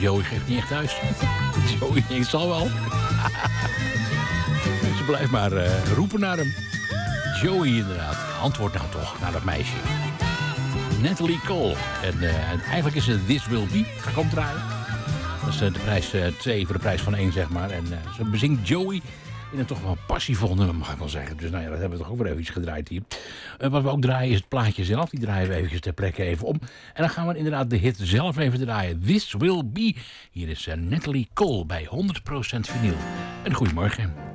Joey geeft niet echt thuis. Joey, ik zal wel. Ze blijft maar roepen naar hem. Joey inderdaad. Antwoord nou toch naar dat meisje. Natalie Cole. En eigenlijk is het This Will Be. Ga ik omdraaien. Dat is de prijs 2 voor de prijs van 1, zeg maar. En ze bezingt Joey in een toch wel passievol nummer, mag ik wel zeggen. Dus nou ja, dat hebben we toch ook weer even gedraaid hier. Wat we ook draaien is het plaatje zelf. Die draaien we eventjes ter plekke even om. En dan gaan we inderdaad de hit zelf even draaien. This Will Be. Hier is Natalie Cole bij 100% vinyl. En goedemorgen.